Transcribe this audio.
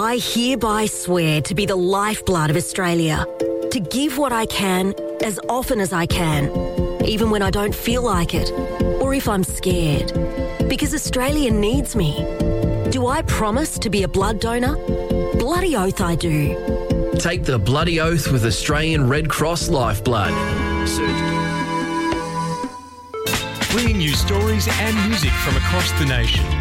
I hereby swear to be the lifeblood of Australia, to give what I can as often as I can, even when I don't feel like it, or if I'm scared, because Australia needs me. Do I promise to be a blood donor? Bloody oath I do. Take the bloody oath with Australian Red Cross Lifeblood. Bringing you stories and music from across the nation.